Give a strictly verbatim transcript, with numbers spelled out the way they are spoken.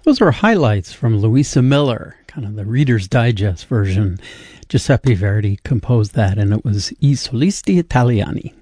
Those were highlights from Louisa Miller, kind of the Reader's Digest version. Giuseppe Verdi composed that, and it was I Solisti Italiani.